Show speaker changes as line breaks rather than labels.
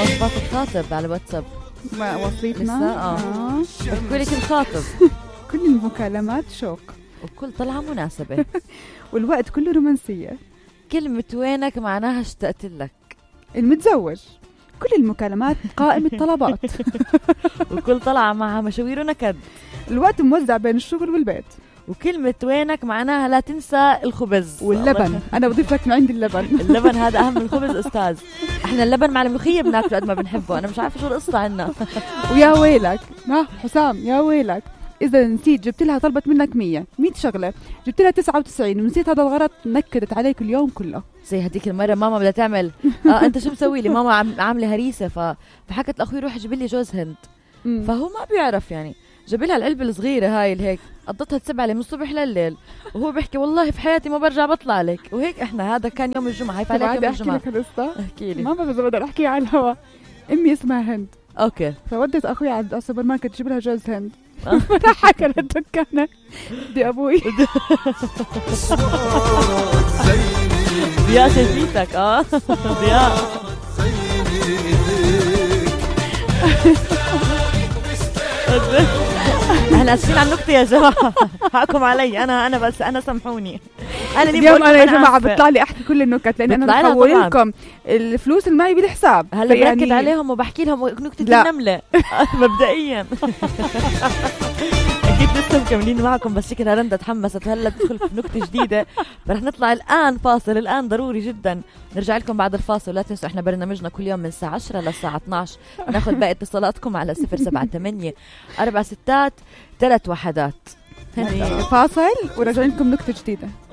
مواصفات الخاطب على واتساب
ما وصيتنا
لسه احكوا لك الخاطب.
كل المكالمات شوق
وكل طلعة مناسبة
والوقت كله رومانسية.
كلمة وينك معناها اشتقت لك.
المتزوج كل المكالمات قائمة طلبات
وكل طلعة معها مشاوير ونكد.
الوقت موزع بين الشغل والبيت.
وكلمة وينك معناها لا تنسى الخبز
واللبن. أنا بضيف لك من عندي اللبن.
اللبن هذا أهم من الخبز أستاذ. احنا اللبن مع الملوخية بناكله قد ما بنحبه. أنا مش عارفة شو القصة عنا.
ويا ويلك حسام يا ويلك إذا نسيت جبت لها طلبت منك 100 شغلة جبت لها 99 ونسيت هذا الغرض نكدت عليك اليوم كله.
زي هديك المرة ماما بدها تعمل أنت شو مسوي لي ماما عاملة هريسة فحكت لأخوي روح جيب لي جوز هند. فهو ما بيعرف يعني جاب لها العلبة الصغيرة هاي اللي هيك قضتها تسبع لي من الصبح لليل وهو بيحكي والله في حياتي ما برجع بطلع لك وهيك. احنا هذا كان يوم الجمعة. هاي فعليك يوم الجمعة.
احكي لك القصة.
احكي لي.
ما بقدر احكي على الهوا. امي اسمها هند.
اوكي.
فودت اخوي على السوبر ماركت تجيب لها جوز هند. راح حكى للدكانة بدي ابوي.
ضياء شايفيتك ضياء. احنا اسفين على النكتة يا جماعة. حقكم علي انا بس انا سامحوني. انا
اليوم انا يا جماعة بطلع لي احكي كل النكت لان انا بحول لكم الفلوس اللي معي بالحساب.
هلا بركز عليهم وبحكي لهم نكتة النملة مبدئيا. أكيد لسه مكملين معكم بس كده رندا تحمست هلا تدخل في نكتة جديدة. فرح نطلع الآن فاصل الآن ضروري جدا. نرجع لكم بعد الفاصل. لا تنسوا احنا برنامجنا كل يوم من الساعة 10 للساعة 12. ناخذ باقي اتصالاتكم على 078 4 6 3 1.
فاصل ورجعين لكم نكتة جديدة.